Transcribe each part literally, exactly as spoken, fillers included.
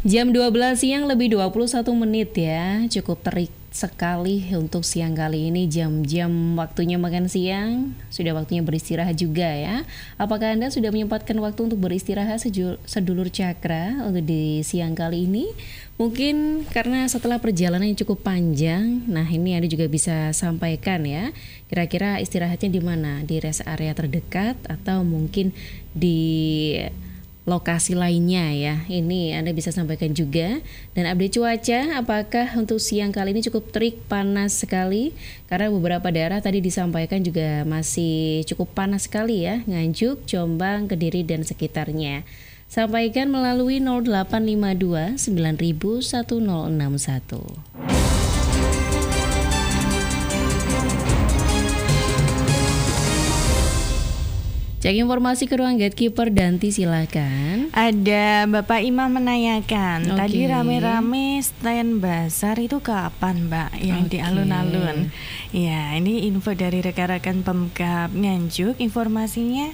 Jam dua belas siang lebih dua puluh satu menit ya. Cukup terik sekali untuk siang kali ini. Jam-jam waktunya makan siang. Sudah waktunya beristirahat juga ya. Apakah Anda sudah menyempatkan waktu untuk beristirahat seju- sedulur Cakra untuk di siang kali ini? Mungkin karena setelah perjalanan yang cukup panjang. Nah, ini Anda juga bisa sampaikan ya. Kira-kira istirahatnya di mana? Di rest area terdekat atau mungkin di lokasi lainnya ya. Ini Anda bisa sampaikan juga. Dan update cuaca, apakah untuk siang kali ini cukup terik, panas sekali? Karena beberapa daerah tadi disampaikan juga masih cukup panas sekali ya. Nganjuk, Jombang, Kediri dan sekitarnya. Sampaikan melalui nol delapan lima dua sembilan nol nol satu nol enam satu. Cek informasi ke ruang gatekeeper Danti, silakan. Ada Bapak Imam menanyakan, Oke. tadi rame-rame stand bazar itu kapan Mbak yang Oke. di alun-alun? Ya, ini info dari rekan-rekan Pemkab Nganjuk, informasinya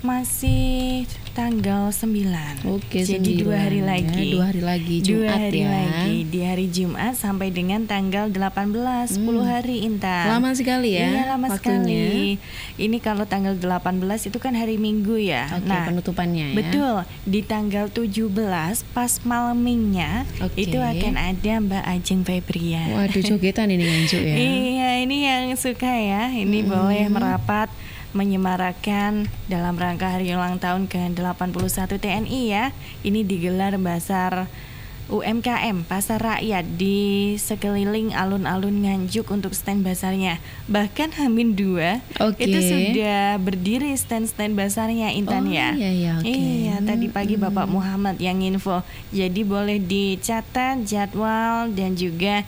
masih tanggal sembilan. Oke, Jadi dua hari sembilan ya, lagi. dua hari lagi Jumat Dua hari ya. lagi di hari Jumat sampai dengan tanggal delapan belas, sepuluh Hmm. hari Intan. Lama sekali ya. Iya, lama waktunya. sekali. Ini kalau tanggal delapan belas itu kan hari Minggu ya. Oke, penutupannya ya. Betul, di tanggal tujuh belas pas malamingnya Oke. itu akan ada Mbak Ajeng Febrian. Waduh, jogetan ini Nganjuk ya. Iya, ini yang suka ya. Ini Mm-mm. boleh merapat menyemarakan dalam rangka hari ulang tahun ke delapan puluh satu T N I ya. Ini digelar Pasar U M K M, Pasar Rakyat di sekeliling alun-alun Nganjuk untuk stand bazarnya. Bahkan Hamin dua Oke. itu sudah berdiri stand-stand bazarnya Intan Oh, ya. iya, iya, oke. Iya, tadi pagi Mm-mm. Bapak Muhammad yang info. Jadi boleh dicatat jadwal dan juga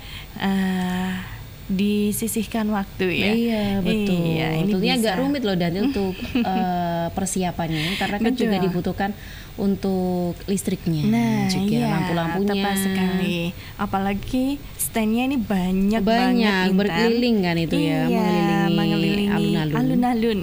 eh, disisihkan waktu ya. Iya, betul. Iya, ini Tentunya bisa. agak rumit loh dan untuk eh, persiapannya karena kan Betul. juga dibutuhkan untuk listriknya, Nah, juga iya, lampu-lampunya. tepat sekali. Apalagi standnya ini banyak, Banyak, banget, Intan. berkeliling kan itu ya, Iya, mengelilingi mengelilingi alun-alun. alun-alun.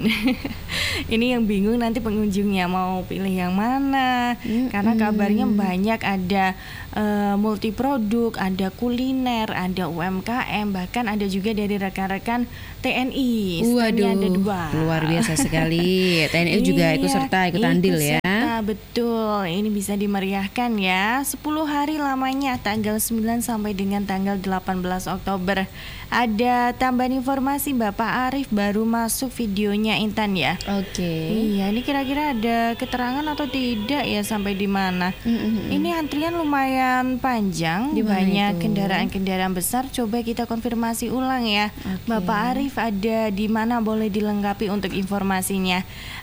Ini yang bingung nanti pengunjungnya mau pilih yang mana. Mm-mm. Karena kabarnya banyak, ada eh, multi produk, ada kuliner, ada U M K M, bahkan ada juga dari rekan-rekan T N I. Standnya Waduh, ada dua. luar biasa sekali. T N I juga ikut Iya, serta, ikut andil ikut ya. serta, betul. Ini bisa dimeriahkan ya. sepuluh hari lamanya, tanggal sembilan sampai dengan tanggal delapan belas Oktober. Ada tambahan informasi, Bapak Arif baru masuk videonya Intan ya. Oke. Iya, ini kira-kira ada keterangan atau tidak ya sampai di mana? Mm-mm. Ini antrian lumayan panjang, Di mana banyak itu? kendaraan-kendaraan besar. Coba kita konfirmasi ulang ya. Oke. Bapak Arif ada di mana, boleh dilengkapi untuk informasinya.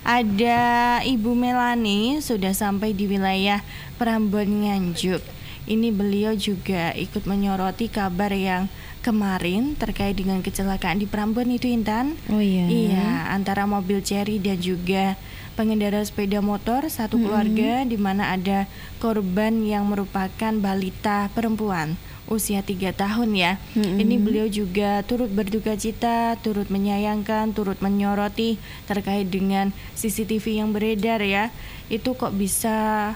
Ada Ibu Melani sudah sampai di wilayah Prambon Nganjuk. Ini beliau juga ikut menyoroti kabar yang kemarin terkait dengan kecelakaan di Prambon itu Intan. Oh iya. Iya, antara mobil Cherry dan juga pengendara sepeda motor satu keluarga, di mana ada korban yang merupakan balita perempuan usia tiga tahun ya. Mm-mm. Ini beliau juga turut berduka cita, turut menyayangkan, turut menyoroti terkait dengan C C T V yang beredar ya. Itu kok bisa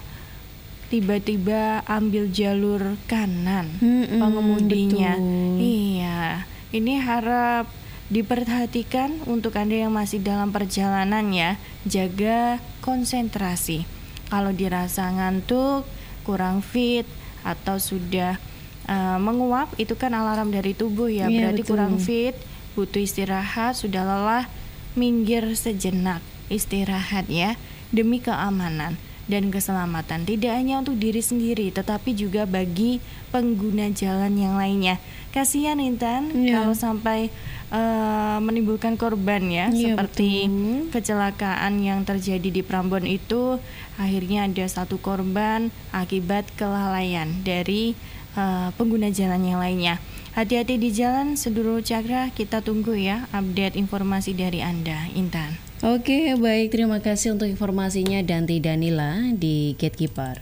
tiba-tiba ambil jalur kanan Mm-mm, pengemudinya. betul. Iya, ini harap diperhatikan untuk Anda yang masih dalam perjalanan ya. Jaga konsentrasi. Kalau dirasa ngantuk, kurang fit, atau sudah uh, menguap, itu kan alarm dari tubuh ya. Iya, Berarti betul. kurang fit, butuh istirahat, sudah lelah, minggir sejenak, istirahat ya, demi keamanan dan keselamatan, tidak hanya untuk diri sendiri tetapi juga bagi pengguna jalan yang lainnya. Kasihan Intan, Iya. kalau sampai uh, menimbulkan korban ya, Iya, seperti betul. kecelakaan yang terjadi di Prambon itu, akhirnya ada satu korban akibat kelalaian dari uh, pengguna jalan yang lainnya. Hati-hati di jalan, sedulur Cakra. Kita tunggu ya update informasi dari Anda, Intan. Oke, baik, terima kasih untuk informasinya Danti Danila di Gatekeeper.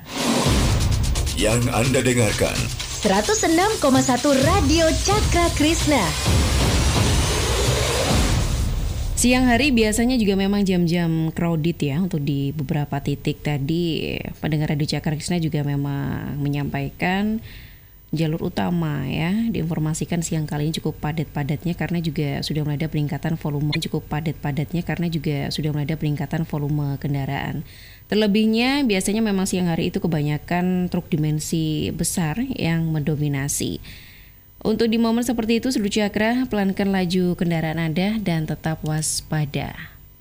Yang Anda dengarkan seratus enam koma satu Radio Cakra Krishna. Siang hari biasanya juga memang jam-jam crowded ya untuk di beberapa titik. Tadi pendengar Radio Cakra Krisna juga memang menyampaikan jalur utama ya diinformasikan siang kali ini cukup padat-padatnya karena juga sudah mulai ada peningkatan volume cukup padat-padatnya karena juga sudah mulai ada peningkatan volume kendaraan. Terlebihnya biasanya memang siang hari itu kebanyakan truk dimensi besar yang mendominasi. Untuk di momen seperti itu, Seluruh Cakra, pelankan laju kendaraan Anda dan tetap waspada.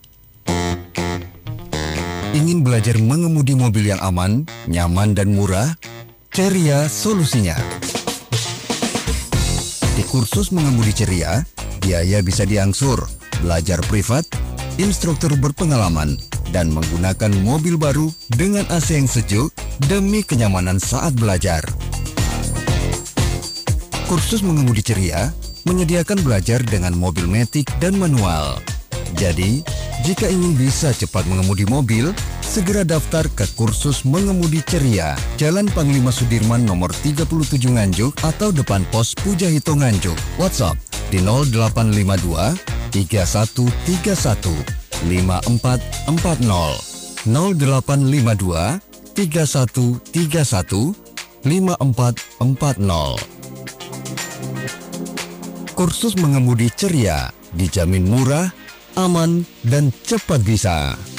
Ingin belajar mengemudi mobil yang aman, nyaman, dan murah? Ceria solusinya. Di kursus mengemudi Ceria, biaya bisa diangsur, belajar privat, instruktur berpengalaman, dan menggunakan mobil baru dengan A C yang sejuk demi kenyamanan saat belajar. Kursus mengemudi Ceria menyediakan belajar dengan mobil matic dan manual. Jadi, jika ingin bisa cepat mengemudi mobil, segera daftar ke kursus mengemudi Ceria, Jalan Panglima Sudirman nomor tiga puluh tujuh Nganjuk atau depan pos Pujahito Nganjuk. WhatsApp di nol delapan lima dua tiga satu tiga satu lima empat empat nol nol delapan lima dua tiga satu tiga satu lima empat empat nol. Kursus mengemudi Ceria dijamin murah, aman, dan cepat bisa.